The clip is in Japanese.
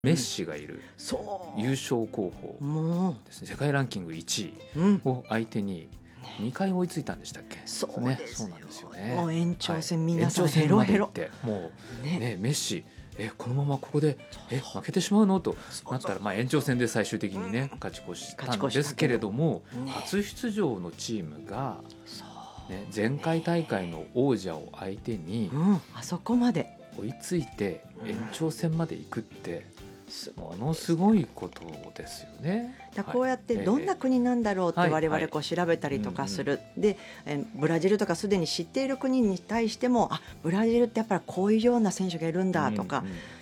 メッシがいるそう優勝候補もですね、世界ランキング1位う、うんを相手に2回追いついたんでしたっけ。 そうですよ、 そうなんですよね。 もう延長戦、 はい、 皆さん延長戦ヘロヘロまで行ってもう、 ねね、メッシこのままここで負けてしまうのとなったら、延長戦で最終的にね、勝ち越したんですけれども、 ね初出場のチームが、 そうね、前回大会の王者を相手にあそこまで追いついて延長戦まで行くってすごいものすごいことですよね。 だこうやってどんな国なんだろうって我々こう調べたりとかする、でブラジルとかすでに知っている国に対しても、ブラジルってやっぱりこういうような選手がいるんだとか、